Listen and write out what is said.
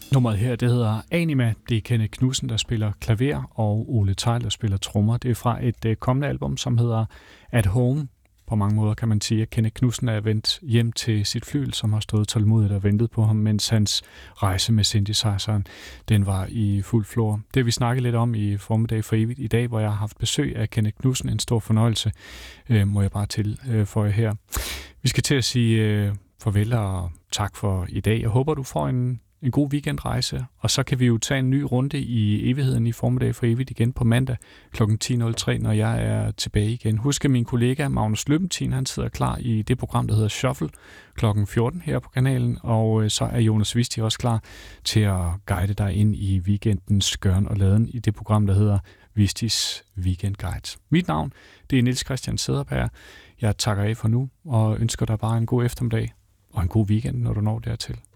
Nummeret her, det hedder Anima. Det er Kenneth Knudsen, der spiller klaver, og Ole Theil, der spiller trommer. Det er fra et kommende album, som hedder At Home. På mange måder kan man sige, at Kenneth Knudsen er vendt hjem til sit flyl, som har stået tålmodigt og ventet på ham, mens hans rejse med synthesizeren, den var i fuld flor. Det vi snakket lidt om i Formiddag for Evigt i dag, hvor jeg har haft besøg af Kenneth Knudsen. En stor fornøjelse, må jeg bare tilføje her. Vi skal til at sige farvel og tak for i dag. Jeg håber, du får en god weekendrejse, og så kan vi jo tage en ny runde i evigheden i Formiddag for Evigt igen på mandag kl. 10.03, når jeg er tilbage igen. Husk, at min kollega Magnus Løbentin, han sidder klar i det program, der hedder Shuffle kl. 14 her på kanalen, og så er Jonas Visti også klar til at guide dig ind i weekendens gøren og laden i det program, der hedder Vistis Weekend Guide. Mit navn, det er Niels Christian Cederberg. Jeg takker af for nu, og ønsker dig bare en god eftermiddag og en god weekend, når du når dertil.